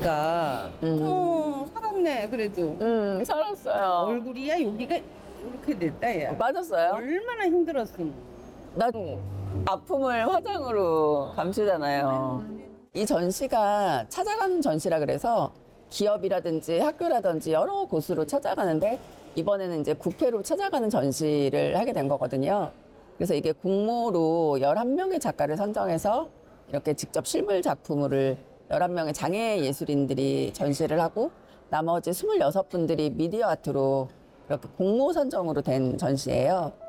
여기가 살았네 그래도. 살았어요. 얼굴이야 여기가 이렇게 됐다 야. 맞았어요? 얼마나 힘들었음. 나도 아픔을 화장으로 감추잖아요. 이 전시가 찾아가는 전시라 그래서 기업이라든지 학교라든지 여러 곳으로 찾아가는데 이번에는 이제 국회로 찾아가는 전시를 하게 된 거거든요. 그래서 이게 공모로 11명의 작가를 선정해서 이렇게 직접 실물 작품을 11명의 장애 예술인들이 전시를 하고 나머지 26분들이 미디어 아트로 이렇게 공모 선정으로 된 전시예요.